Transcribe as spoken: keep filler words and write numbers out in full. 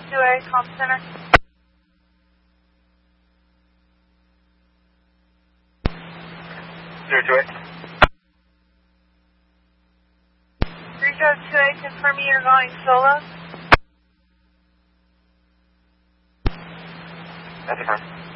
two A, Comm Center. Zero two eight. three zero two A, confirming you're going solo. That's fine.